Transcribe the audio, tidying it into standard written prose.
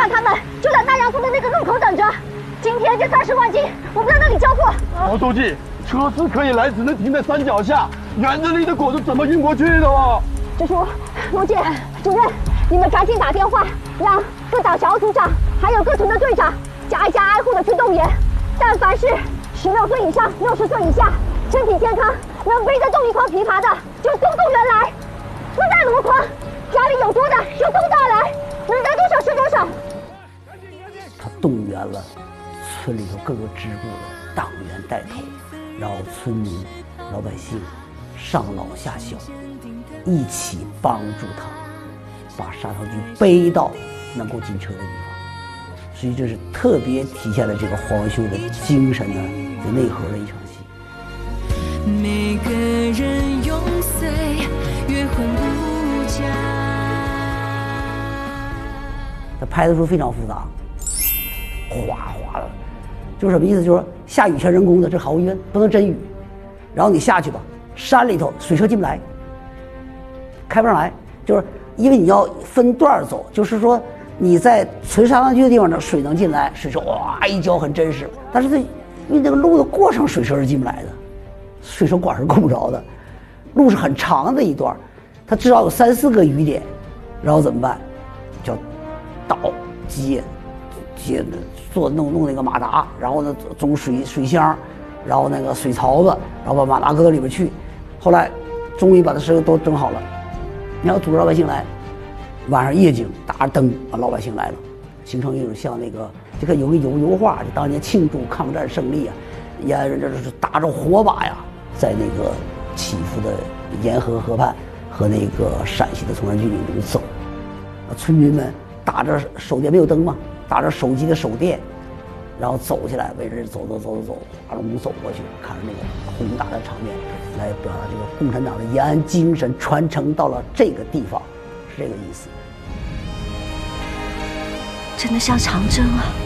让他们就在南阳府的那个路口等着。今天这30万斤，我们在那里交货。 毛书记，车是可以来，只能停在山脚下。园子里的果子怎么运过去的啊？ 支书、罗姐、主任，你们赶紧打电话，让各党小组长还有各村的队长家家挨户的去动员。但凡是16岁以上、60岁以下，身体健康，能背得动一筐枇杷的，就都动员来。自带箩筐，家里有多的就都带来，能带多少是多少。 他动员了村里头各个支部的党员带头，然后村民、老百姓上老下小，一起帮助他把沙条菊背到能够进车的地方。所以这是特别体现了这个黄修的精神的内核的一场戏。 每个人永岁月魂不假。 他拍的时候非常复杂，哗哗的，就是什么意思？就是说下雨全人工的，这毫无疑问不能真雨。然后你下去吧，山里头水车进不来，开不上来，就是因为你要分段走，就是说你在存沙滩区的地方呢，水能进来，水车哇一浇很真实，但是它因为那个路的过程，水车是进不来的，水车管是够不着的，路是很长的一段，它至少有3、4个雨点，然后怎么办？叫倒接做弄那个马达，然后呢装水箱，然后那个水槽子，然后把马达搁到里边去。后来终于把它事都整好了，然后组织老百姓来，晚上夜景打着灯，老百姓来了，形成一种像那个这个有个油画，就当年庆祝抗战胜利啊，也这是打着火把呀，在那个起伏的沿河河畔和那个陕西的崇山峻岭中走，村民们打着手电，没有灯嘛，打着手机的手电，然后走起来，围着走，华容走过去，看着那个宏大的场面，来表达这个共产党的延安精神传承到了这个地方，是这个意思。 真的像长征啊！